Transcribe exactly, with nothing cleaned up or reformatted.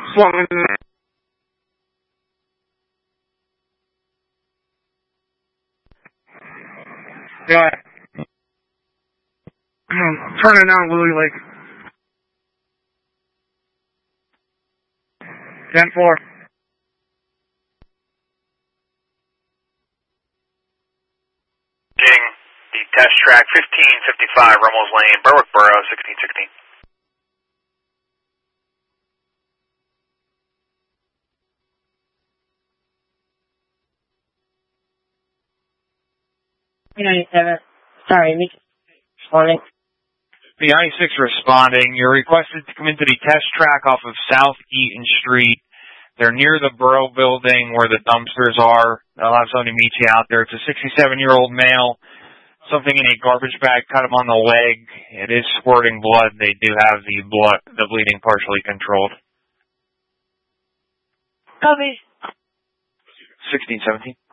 swung. Go ahead. Turning down Louis Lake. ten four. King, the test track fifteen fifty-five, Rummels Lane, Berwickboro, sixteen sixteen. ninety-seven. Sorry, me responding. B ninety-six responding. You're requested to come into the test track off of South Eaton Street. They're near the Borough building where the dumpsters are. I'll have somebody meet you out there. It's a sixty-seven-year-old male. Something in a garbage bag cut him on the leg. It is squirting blood. They do have the blood, the bleeding partially controlled. Copy. sixteen seventeen.